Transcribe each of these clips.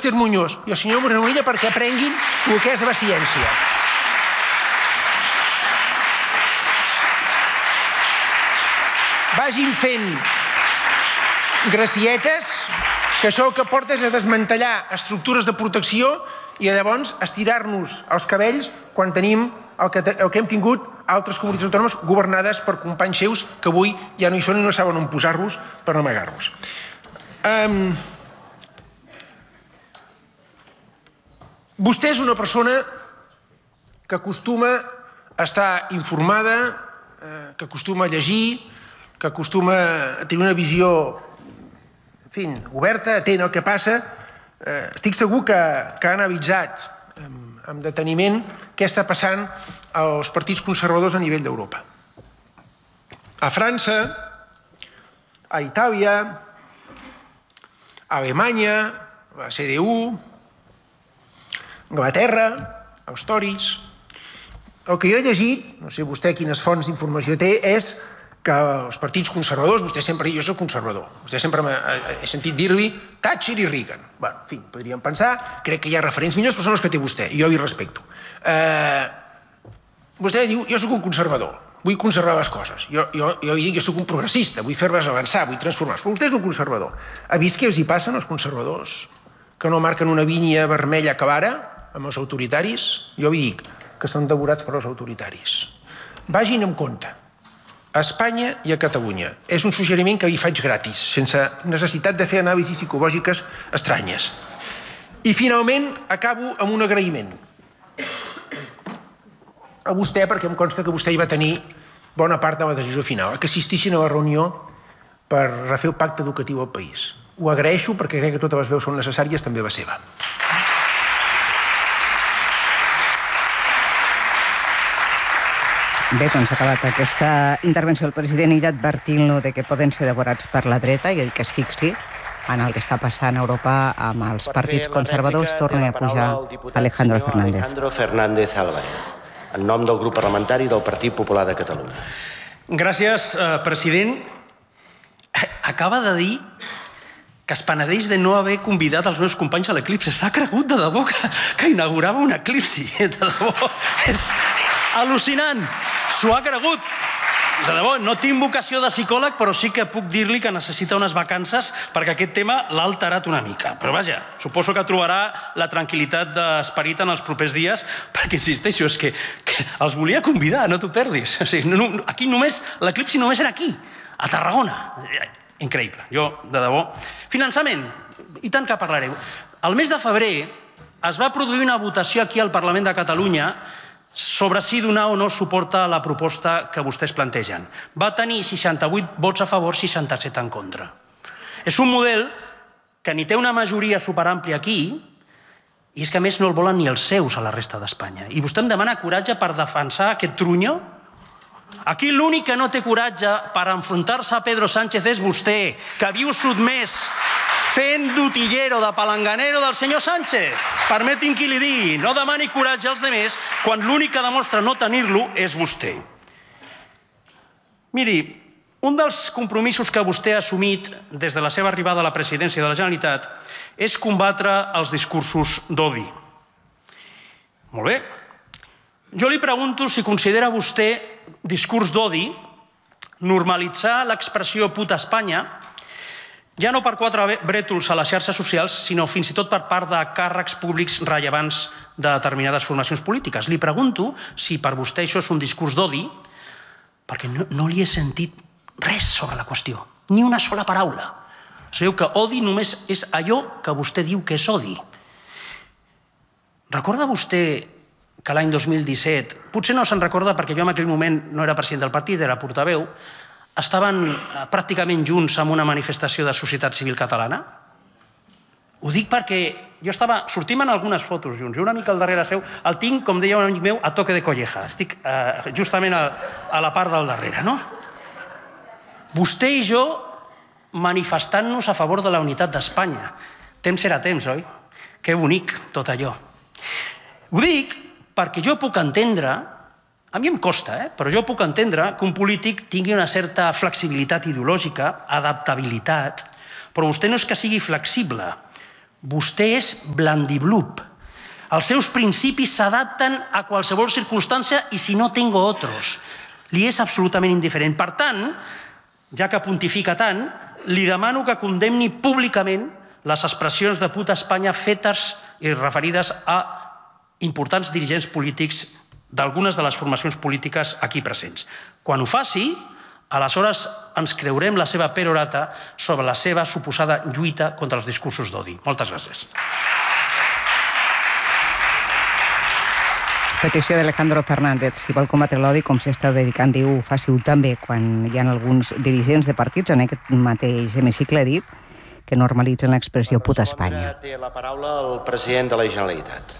Esther Muñoz i el senyor Morenilla perquè aprenguin el que és la ciència. Vagin fent gracietes, que això el que porta és a desmantellar estructures de protecció i llavors estirar-nos els cabells quan tenim el que hem tingut altres comunitats autònomes governades per companys seus que avui ja no hi són i no saben on posar-los per amagar-los. Vostè és una persona que acostuma a estar informada, que acostuma a llegir, que acostuma a tenir una visió oberta, atent al que passa. Estic segur que ha analitzat amb deteniment què està passant als partits conservadors a nivell d'Europa. A França, a Itàlia, a Alemanya, a la CDU, Anglaterra, als Tories. El que jo he llegit, no sé vostè quines fonts d'informació té, és que els partits conservadors, vostè sempre diu, jo soc conservador, vostè sempre he sentit dir-li Thatcher i Reagan. Bé, en fi, podríem pensar, crec que hi ha referents millors, però són els que té vostè, i jo li respecto. Vostè diu, jo soc un conservador, vull conservar les coses. Jo li dic, jo soc un progressista, vull fer-les avançar, vull transformar-les. Però vostè és un conservador. Ha vist què els hi passen als conservadors? Que no marquen una línia vermella clara amb els autoritaris? Jo li dic que són devorats per els autoritaris. Vagin amb compte. A Espanya i a Catalunya. És un suggeriment que li faig gratis, sense necessitat de fer anàlisis psicològiques estranyes. I finalment acabo amb un agraïment. A vostè, perquè em consta que vostè hi va tenir bona part de la decisió final, que assistissin a la reunió per refer el pacte educatiu al país. Ho agraeixo perquè crec que totes les veus són necessàries, també la seva. Bé, doncs ha acabat aquesta intervenció del president i d'advertir-lo que poden ser devorats per la dreta i que es fixi en el que està passant a Europa amb els partits conservadors. Torna a pujar Alejandro Fernández. Alejandro Fernández Álvarez, en nom del grup parlamentari del Partit Popular de Catalunya. Gràcies, president. Acaba de dir que es penedeix de no haver convidat els meus companys a l'eclipsi. S'ha cregut de debò que inaugurava un eclipsi. De debò, és al·lucinant. S'ho ha cregut. De debò, no tinc vocació de psicòleg, però sí que puc dir-li que necessita unes vacances perquè aquest tema l'ha alterat una mica. Però vaja, suposo que trobarà la tranquil·litat d'esperit en els propers dies, perquè insisteixo, és que els volia convidar, no t'ho perdis. Aquí només, l'eclipsi només era aquí, a Tarragona. Increïble, jo, de debò. Finançament, i tant que parlareu. El mes de febrer es va produir una votació aquí al Parlament de Catalunya sobre si donar o no suport a la proposta que vostès plantegen. Va tenir 68 vots a favor, 67 en contra. És un model que ni té una majoria superàmplia aquí, i és que a més no el volen ni els seus a la resta d'Espanya. I vostè em demana coratge per defensar aquest trunyo? Aquí l'únic que no té coratge per enfrontar-se a Pedro Sánchez és vostè, que viu sotmès fent d'utillero, de palanganero del senyor Sánchez. Permeti'm que li digui, no demani coratge als demés quan l'únic que demostra no tenir-lo és vostè. Miri, un dels compromisos que vostè ha assumit des de la seva arribada a la presidència de la Generalitat és combatre els discursos d'odi. Molt bé. Jo li pregunto si considera vostè discurs d'odi normalitzar l'expressió puta Espanya, ja no per 4 brètols a les xarxes socials, sinó fins i tot per part de càrrecs públics rellevants de determinades formacions polítiques. Li pregunto si per vostè això és un discurs d'odi, perquè no li he sentit res sobre la qüestió, ni una sola paraula. Sabeu que odi només és allò que vostè diu que és odi. Recorda vostè que l'any 2017, potser no se'n recorda perquè jo en aquell moment no era president del partit, era portaveu, estaven pràcticament junts en una manifestació de societat civil catalana? Ho dic perquè jo sortim en algunes fotos junts, i una mica al darrere seu el tinc, com deia un amic meu, a toque de colleja. Estic justament a la part del darrere, no? Vostè i jo manifestant-nos a favor de la unitat d'Espanya. Temps era temps, oi? Que bonic, tot allò. Ho dic perquè jo puc entendre, a mi em costa, però jo puc entendre que un polític tingui una certa flexibilitat ideològica, adaptabilitat, però vostè no és que sigui flexible. Vostè és blandiblup. Els seus principis s'adapten a qualsevol circumstància i si no tengo otros. Li és absolutament indiferent. Per tant, ja que pontifica tant, li demano que condemni públicament les expressions de puta Espanya fetes i referides a importants dirigents polítics d'algunes de les formacions polítiques aquí presents. Quan ho faci, aleshores ens creurem la seva perorata sobre la seva suposada lluita contra els discursos d'odi. Moltes gràcies. Petició d'Alejandro Fernández. Si vol combatre l'odi, com s'hi està dedicant, diu, faci-ho també quan hi ha alguns dirigents de partits en aquest mateix hemicicle dit que normalitzen l'expressió puta Espanya. Té la paraula el president de la Generalitat.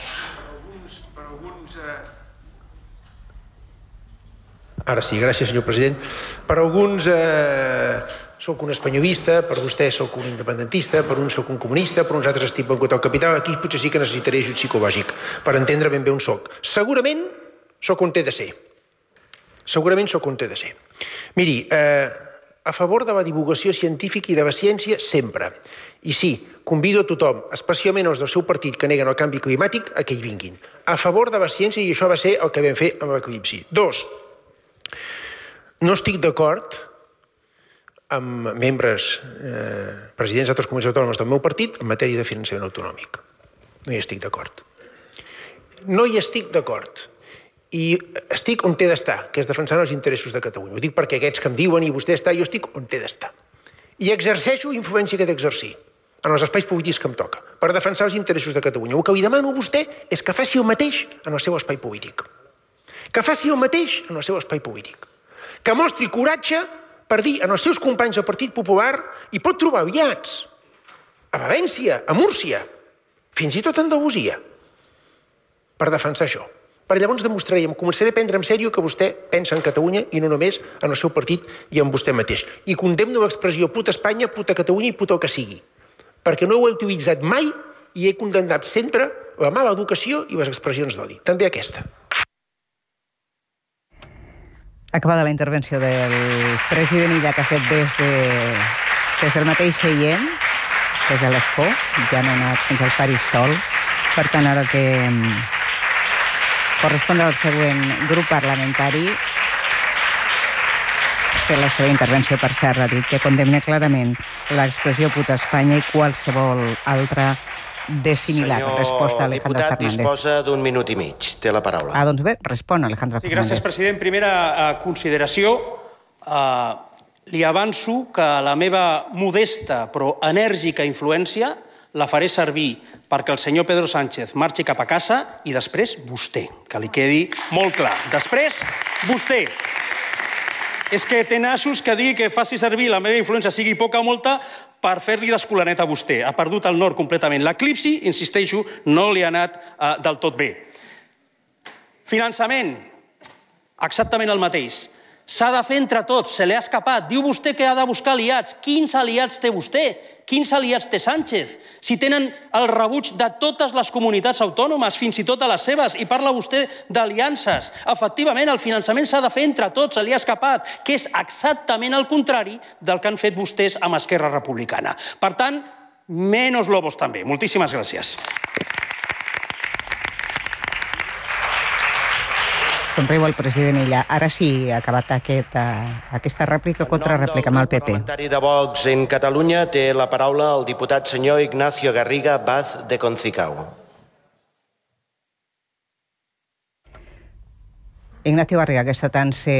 Ara sí, gràcies, senyor president. Per alguns sóc un espanyolista, per vostè sóc un independentista, per uns sóc un comunista, per uns altres estic banquet al capital. Aquí potser sí que necessitaré ajut psicològic per entendre ben bé on sóc. Segurament sóc on té de ser. Segurament sóc on té de ser. Miri, a favor de la divulgació científica i de la ciència sempre. I sí, convido a tothom, especialment els del seu partit que neguen el canvi climàtic, a que hi vinguin. A favor de la ciència, i això va ser el que vam fer amb l'eclipsi. 2. No estic d'acord amb membres, presidents d'altres comunitats autònomes del meu partit en matèria de finançament autonòmic. No hi estic d'acord. No hi estic d'acord. I estic on té d'estar, que és defensant els interessos de Catalunya. Ho dic perquè aquests que em diuen i vostè està, jo estic on té d'estar. I exerceixo influència que he d'exercir en els espais polítics que em toca, per defensar els interessos de Catalunya. El que li demano a vostè és que faci el mateix en el seu espai polític. Que faci el mateix en el seu espai polític. Que mostri coratge per dir als seus companys del Partit Popular i pot trobar aliats a València, a Múrcia, fins i tot a Andalusia, per defensar això. Per llavors demostraré, em començaré a prendre en sèrio que vostè pensa en Catalunya i no només en el seu partit i en vostè mateix. I condemno l'expressió puta Espanya, puta Catalunya i puta el que sigui. Perquè no ho he utilitzat mai i he condemnat sempre la mala educació i les expressions d'odi. També aquesta. Acabada la intervenció del president Illa, que ha fet des del mateix seient, des de l'escó, ja no ha anat fins al faristol. Per tant, ara que correspon al següent grup parlamentari, fer la seva intervenció, per cert, ha dit que condemna clarament l'expressió puta Espanya i qualsevol altra de similar. Resposta a Alejandro Fernández. Senyor diputat, disposa d'un minut i mig. Té la paraula. Doncs bé, respon Alejandro Fernández. Gràcies, president. Primera consideració. Li avanço que la meva modesta però enèrgica influència la faré servir perquè el senyor Pedro Sánchez marxi cap a casa i després vostè, que li quedi molt clar. Després, vostè. És que té nassos que digui que faci servir la meva influència, sigui poca o molta, per fer-li d'escolanet a vostè. Ha perdut el nord completament. L'eclipsi, insisteixo, no li ha anat del tot bé. Finançament, exactament el mateix. S'ha de fer entre tots, se li ha escapat. Diu vostè que ha de buscar aliats. Quins aliats té vostè? Quins aliats té Sánchez? Si tenen el rebuig de totes les comunitats autònomes, fins i tot de les seves, i parla vostè d'aliances. Efectivament, el finançament s'ha de fer entre tots, se li ha escapat, que és exactament el contrari del que han fet vostès amb Esquerra Republicana. Per tant, menos lobos també. Moltíssimes gràcies. Somriu el president Illa. Ara sí, ha acabat aquesta rèplica contra rèplica amb el PP. El parlamentari de Vox en Catalunya té la paraula el diputat senyor Ignacio Garriga Vaz de Concicao. Ignacio Garriga, que està tant-se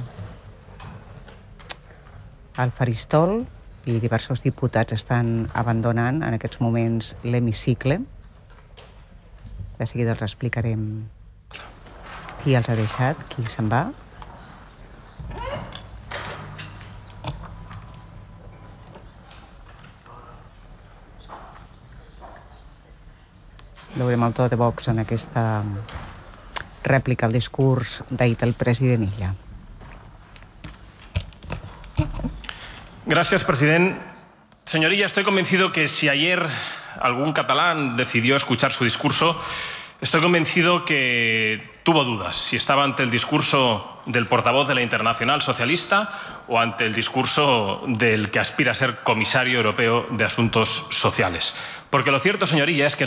al faristol i diversos diputats estan abandonant en aquests moments l'hemicicle. De seguida els explicarem qui els ha deixat, qui se'n va. Veurem el to de Vox en aquesta rèplica al discurs d'ahir del president Illa. Gracias, president. Señoría, estoy convencido que si ayer algún catalán decidió escuchar su discurso, estoy convencido que tuvo dudas si estaba ante el discurso del portavoz de la Internacional Socialista o ante el discurso del que aspira a ser comisario europeo de Asuntos Sociales. Porque lo cierto, señoría, es que